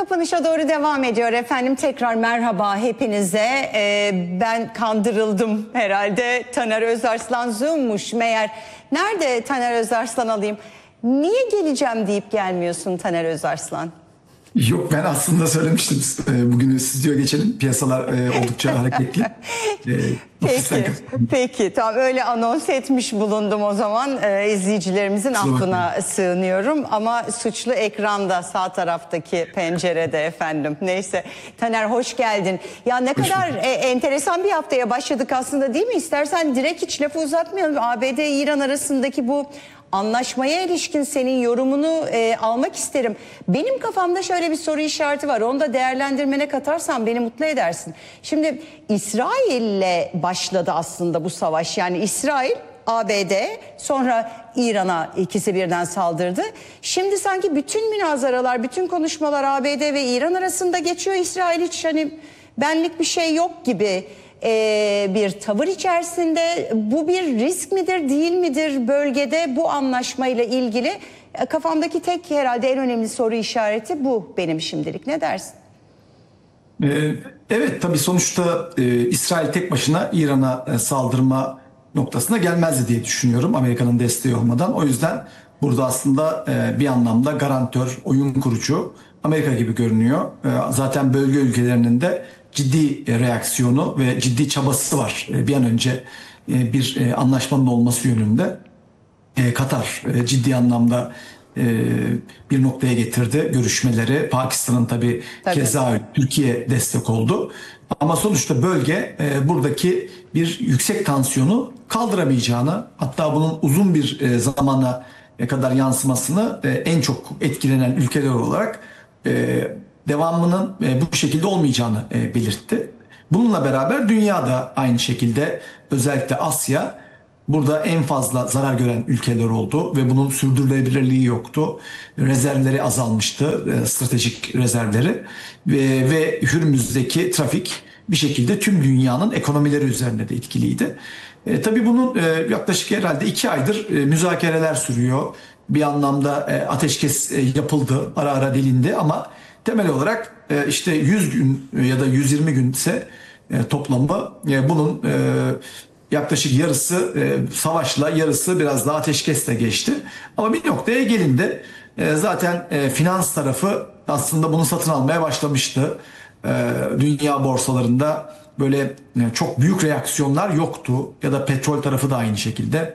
kapanışa doğru devam ediyor efendim. Tekrar merhaba hepinize. Ben kandırıldım herhalde. Taner Özarslan Zoom'muş meğer. Nerede Taner Özarslan alayım? Niye geleceğim deyip gelmiyorsun Taner Özarslan? Yok, ben aslında söylemiştim. Bugün stüdyoya geçelim. Piyasalar oldukça hareketli. Peki tamam, öyle anons etmiş bulundum o zaman. İzleyicilerimizin affına sığınıyorum ama suçlu ekranda, sağ taraftaki pencerede efendim. Neyse Taner, hoş geldin. Ya ne kadar enteresan bir haftaya başladık aslında, değil mi? İstersen direkt hiç lafı uzatmayalım. ABD-İran arasındaki bu anlaşmaya ilişkin senin yorumunu almak isterim. Benim kafamda şöyle bir soru işareti var. Onu da değerlendirmene katarsan beni mutlu edersin. Şimdi İsrail'le başladı aslında bu savaş. Yani İsrail, ABD, sonra İran'a ikisi birden saldırdı. Şimdi sanki bütün münazaralar, bütün konuşmalar ABD ve İran arasında geçiyor. İsrail hiç hani benlik bir şey yok gibi bir tavır içerisinde. Bu bir risk midir, değil midir bölgede bu anlaşmayla ilgili? Kafamdaki tek herhalde en önemli soru işareti bu benim şimdilik. Ne dersin? Evet, tabii sonuçta İsrail tek başına İran'a saldırma noktasına gelmezdi diye düşünüyorum, Amerika'nın desteği olmadan. O yüzden burada aslında bir anlamda garantör, oyun kurucu Amerika gibi görünüyor. Zaten bölge ülkelerinin de ciddi reaksiyonu ve ciddi çabası var. Bir an önce bir anlaşmanın olması yönünde. Katar ciddi anlamda bir noktaya getirdi görüşmeleri. Pakistan'ın tabii keza öyle. Türkiye destek oldu. Ama sonuçta bölge buradaki bir yüksek tansiyonu kaldıramayacağını, hatta bunun uzun bir zamana kadar yansımasını en çok etkilenen ülkeler olarak devamının bu şekilde olmayacağını belirtti. Bununla beraber dünya da aynı şekilde, özellikle Asya burada en fazla zarar gören ülkeler oldu ve bunun sürdürülebilirliği yoktu. Rezervleri azalmıştı, stratejik rezervleri ve Hürmüz'deki trafik bir şekilde tüm dünyanın ekonomileri üzerinde de etkiliydi. Tabii bunun yaklaşık herhalde 2 aydır müzakereler sürüyor. Bir anlamda ateşkes yapıldı, ara ara delindi ama temel olarak işte 100 gün ya da 120 günse toplamı bunun yaklaşık yarısı savaşla, yarısı biraz daha ateşkesle geçti. Ama bir noktaya gelindi. Zaten finans tarafı aslında bunu satın almaya başlamıştı. Dünya borsalarında böyle çok büyük reaksiyonlar yoktu. Ya da petrol tarafı da aynı şekilde.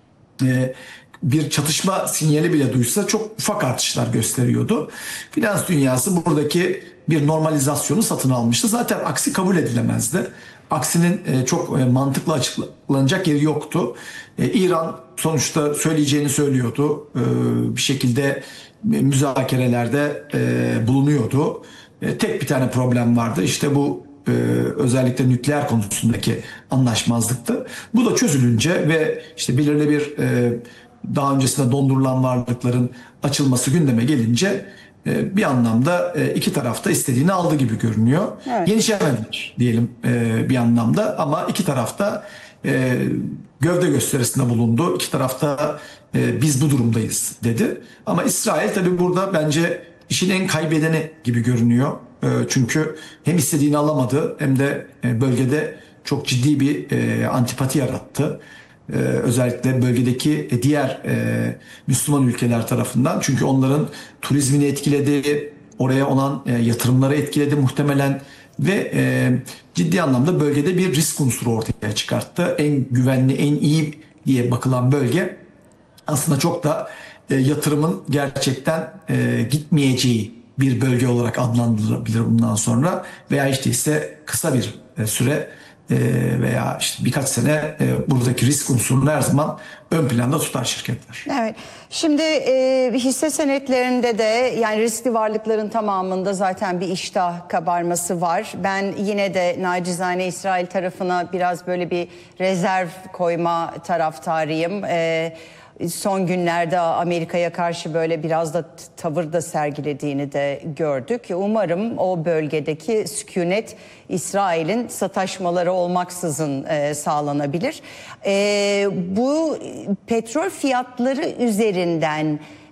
Bir çatışma sinyali bile duysa çok ufak artışlar gösteriyordu. Finans dünyası buradaki bir normalizasyonu satın almıştı. Zaten aksi kabul edilemezdi. Aksinin çok mantıklı açıklanacak yeri yoktu. İran sonuçta söyleyeceğini söylüyordu. Bir şekilde müzakerelerde bulunuyordu. Tek bir tane problem vardı. İşte bu özellikle nükleer konusundaki anlaşmazlıktı. Bu da çözülünce ve işte belirli bir daha öncesinde dondurulan varlıkların açılması gündeme gelince bir anlamda iki tarafta istediğini aldı gibi görünüyor. Evet. Yenişemediler diyelim bir anlamda, ama iki tarafta gövde gösterisinde bulundu. İki tarafta biz bu durumdayız dedi. Ama İsrail tabii burada bence işin en kaybedeni gibi görünüyor. Çünkü hem istediğini alamadı hem de bölgede çok ciddi bir antipati yarattı. Özellikle bölgedeki diğer Müslüman ülkeler tarafından. Çünkü onların turizmini etkiledi, oraya olan yatırımları etkiledi muhtemelen ve ciddi anlamda bölgede bir risk unsuru ortaya çıkarttı. En güvenli, en iyi diye bakılan bölge aslında çok da yatırımın gerçekten gitmeyeceği bir bölge olarak adlandırılabilir bundan sonra, veya işte ise kısa bir süre veya işte birkaç sene buradaki risk unsurunu her zaman ön planda tutar şirketler. Evet. Şimdi hisse senetlerinde de, yani riskli varlıkların tamamında zaten bir iştah kabarması var. Ben yine de nacizane İsrail tarafına biraz böyle bir rezerv koyma taraftarıyım. Son günlerde Amerika'ya karşı böyle biraz da tavır da sergilediğini de gördük. Umarım o bölgedeki sükunet İsrail'in sataşmaları olmaksızın sağlanabilir. Bu petrol fiyatları üzerinden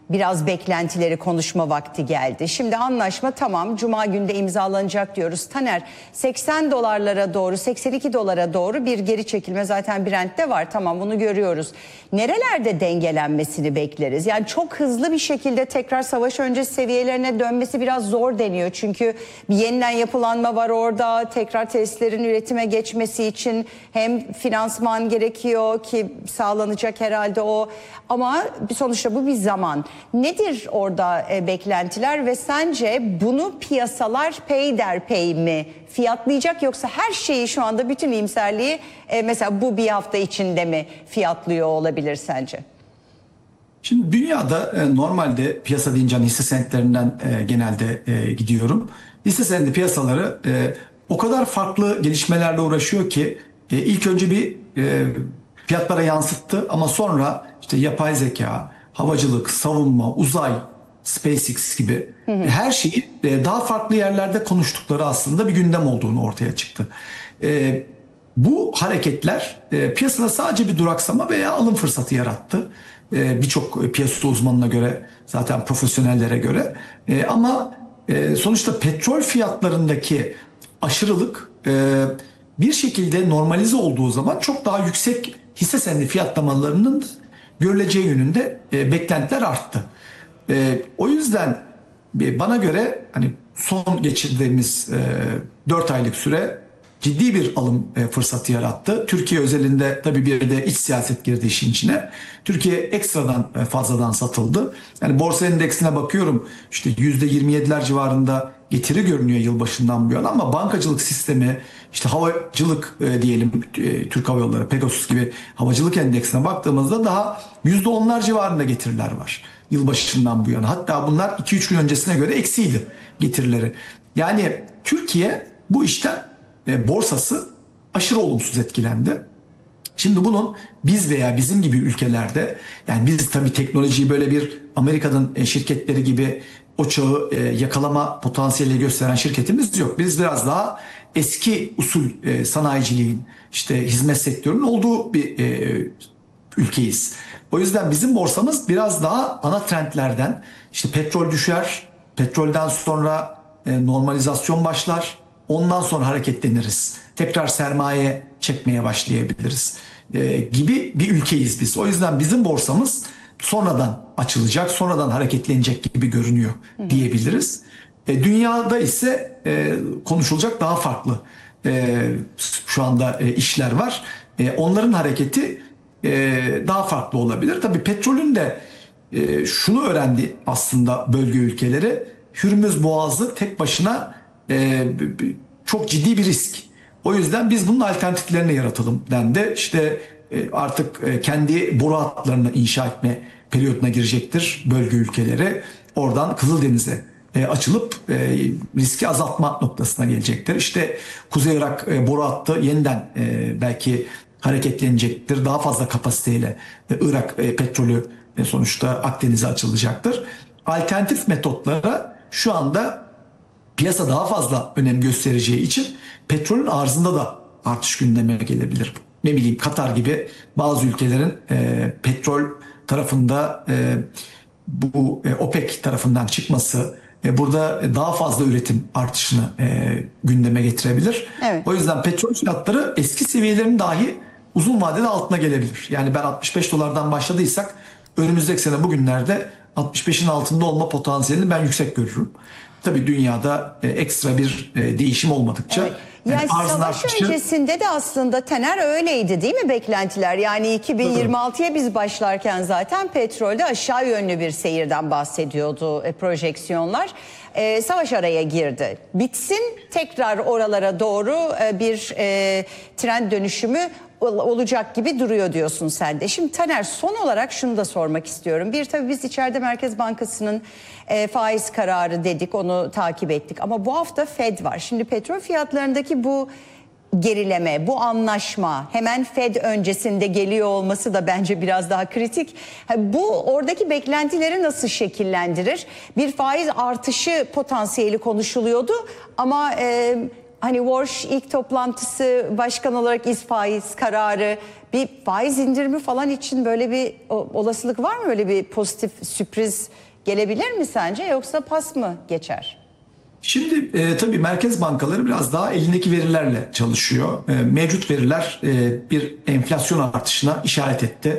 biraz beklentileri konuşma vakti geldi. Şimdi anlaşma tamam, Cuma günü de imzalanacak diyoruz. Taner, 80 dolarlara doğru, 82 dolara doğru bir geri çekilme zaten Brent'te var. Tamam, bunu görüyoruz. Nerelerde dengelenmesini bekleriz? Yani çok hızlı bir şekilde tekrar savaş öncesi seviyelerine dönmesi biraz zor deniyor. Çünkü bir yeniden yapılanma var orada. Tekrar testlerin üretime geçmesi için hem finansman gerekiyor ki sağlanacak herhalde o. Ama sonuçta bu bir zaman. Nedir orada beklentiler ve sence bunu piyasalar peyderpey mi fiyatlayacak, yoksa her şeyi şu anda bütün iyimserliği mesela bu bir hafta içinde mi fiyatlıyor olabilir sence? Şimdi dünyada normalde piyasa deyince hisse senetlerinden genelde gidiyorum. Hisse senedi piyasaları o kadar farklı gelişmelerle uğraşıyor ki ilk önce bir fiyatlara yansıttı ama sonra işte yapay zeka, havacılık, savunma, uzay, SpaceX gibi her şeyi daha farklı yerlerde konuştukları aslında bir gündem olduğunu ortaya çıktı. Bu hareketler piyasada sadece bir duraksama veya alım fırsatı yarattı. Birçok piyasa uzmanına göre, zaten profesyonellere göre. Ama sonuçta petrol fiyatlarındaki aşırılık bir şekilde normalize olduğu zaman çok daha yüksek hisse senedi fiyatlamalarının görüleceği yönünde beklentiler arttı. O yüzden bana göre hani son geçirdiğimiz 4 aylık süre ciddi bir alım fırsatı yarattı. Türkiye özelinde tabii bir de iç siyaset girdi işin içine. Türkiye ekstradan fazladan satıldı. Yani borsa endeksine bakıyorum, işte %27'ler civarında getiri görünüyor yılbaşından bu yana, ama bankacılık sistemi, işte havacılık diyelim, Türk Hava Yolları, Pegasus gibi havacılık endeksine baktığımızda daha %10'lar civarında getiriler var yılbaşından bu yana. Hatta bunlar 2-3 gün öncesine göre eksiydi getirileri. Yani Türkiye bu işten, borsası aşırı olumsuz etkilendi. Şimdi bunun biz veya bizim gibi ülkelerde, yani biz tabii teknolojiyi böyle bir Amerika'nın şirketleri gibi o çağı yakalama potansiyeli gösteren şirketimiz yok. Biz biraz daha eski usul sanayiciliğin, işte hizmet sektörünün olduğu bir ülkeyiz. O yüzden bizim borsamız biraz daha ana trendlerden, işte petrol düşer, petrolden sonra normalizasyon başlar, ondan sonra hareketleniriz, tekrar sermaye çekmeye başlayabiliriz gibi bir ülkeyiz biz. O yüzden bizim borsamız sonradan açılacak, sonradan hareketlenecek gibi görünüyor diyebiliriz. Dünyada ise konuşulacak daha farklı şu anda işler var. Onların hareketi daha farklı olabilir. Tabii petrolün de şunu öğrendi aslında bölge ülkeleri: Hürmüz Boğazı tek başına çok ciddi bir risk. O yüzden biz bunun alternatiflerini yaratalım dendi. İşte artık kendi boru hatlarını inşa etme periyoduna girecektir bölge ülkeleri. Oradan Kızıldeniz'e açılıp riski azaltma noktasına gelecektir. İşte Kuzey Irak boru hattı yeniden belki hareketlenecektir. Daha fazla kapasiteyle Irak petrolü sonuçta Akdeniz'e açılacaktır. Alternatif metotlara şu anda piyasa daha fazla önem göstereceği için petrolün arzında da artış gündeme gelebilir. Ne bileyim, Katar gibi bazı ülkelerin petrol tarafında bu OPEC tarafından çıkması burada daha fazla üretim artışını gündeme getirebilir. Evet. O yüzden petrol fiyatları eski seviyelerin dahi uzun vadede altına gelebilir. Yani ben 65 dolardan başladıysak önümüzdeki sene bugünlerde 65'in altında olma potansiyelini ben yüksek görürüm. Tabii dünyada ekstra bir değişim olmadıkça... Evet. Yani savaş öncesinde de aslında Taner öyleydi değil mi beklentiler? Yani 2026'ya biz başlarken zaten petrolde aşağı yönlü bir seyirden bahsediyordu projeksiyonlar. Savaş araya girdi. Bitsin, tekrar oralara doğru bir trend dönüşümü olacak gibi duruyor diyorsun sen de. Şimdi Taner, son olarak şunu da sormak istiyorum. Bir, tabii biz içeride Merkez Bankası'nın faiz kararı dedik, onu takip ettik. Ama bu hafta Fed var. Şimdi petrol fiyatlarındaki bu gerileme, bu anlaşma hemen Fed öncesinde geliyor olması da bence biraz daha kritik. Bu oradaki beklentileri nasıl şekillendirir? Bir faiz artışı potansiyeli konuşuluyordu ama hani Warsh ilk toplantısı başkan olarak faiz kararı, bir faiz indirimi falan için böyle bir olasılık var mı? Öyle bir pozitif sürpriz gelebilir mi sence, yoksa pas mı geçer? Şimdi tabii merkez bankaları biraz daha elindeki verilerle çalışıyor. Mevcut veriler bir enflasyon artışına işaret etti.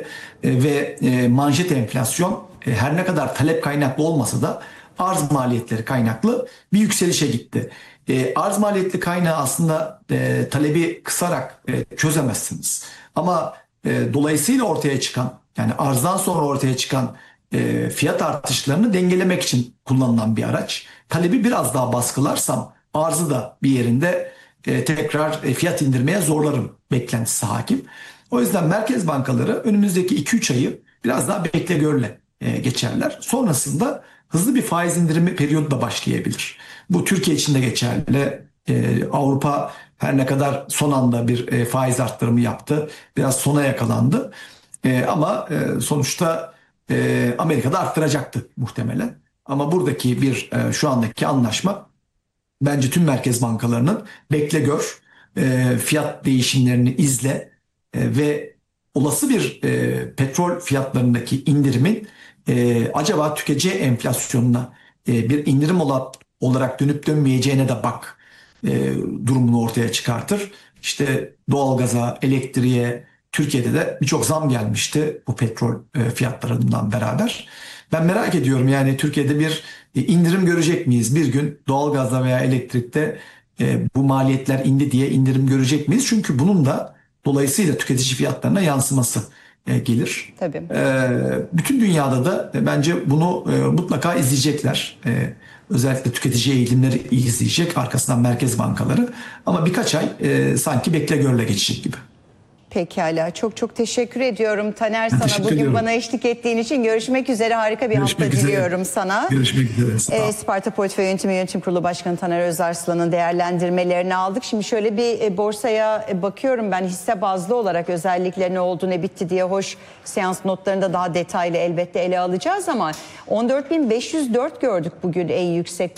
Ve manşet enflasyon her ne kadar talep kaynaklı olmasa da arz maliyetleri kaynaklı bir yükselişe gitti. Arz maliyetli kaynağı aslında talebi kısarak çözemezsiniz. Ama dolayısıyla ortaya çıkan, yani arzdan sonra ortaya çıkan fiyat artışlarını dengelemek için kullanılan bir araç. Talebi biraz daha baskılarsam arzı da bir yerinde tekrar fiyat indirmeye zorlarım beklentisi hakim. O yüzden merkez bankaları önümüzdeki 2-3 ayı biraz daha bekle görle geçerler. Sonrasında hızlı bir faiz indirimi periyodu da başlayabilir. Bu Türkiye için de geçerli. Avrupa her ne kadar son anda bir faiz arttırımı yaptı, biraz sona yakalandı. Ama sonuçta Amerika'da arttıracaktı muhtemelen. Ama buradaki şu andaki anlaşma bence tüm merkez bankalarının bekle gör, fiyat değişimlerini izle ve olası bir petrol fiyatlarındaki indirimin acaba tüketici enflasyonuna bir indirim olarak dönüp dönmeyeceğine de bak durumunu ortaya çıkartır. İşte doğalgaza, elektriğe, Türkiye'de de birçok zam gelmişti bu petrol fiyatlarından beraber. Ben merak ediyorum, yani Türkiye'de bir indirim görecek miyiz? Bir gün doğalgazda veya elektrikte bu maliyetler indi diye indirim görecek miyiz? Çünkü bunun da dolayısıyla tüketici fiyatlarına yansıması gelir. Tabii. Bütün dünyada da bence bunu mutlaka izleyecekler. Özellikle tüketici eğilimleri izleyecek, arkasından merkez bankaları. Ama birkaç ay sanki bekle görle geçecek gibi. Pekala. Çok çok teşekkür ediyorum Taner, sana teşekkür bugün ediyorum. bana eşlik ettiğin için. Görüşmek üzere. Harika bir hafta diliyorum sana. Görüşmek üzere. Sağ ol. Sparta Portföy Yönetimi Yönetim Kurulu Başkanı Taner Özarslan'ın değerlendirmelerini aldık. Şimdi şöyle bir borsaya bakıyorum ben, hisse bazlı olarak özellikle ne oldu ne bitti diye. Hoş, seans notlarında daha detaylı elbette ele alacağız ama 14.504 gördük bugün en yüksek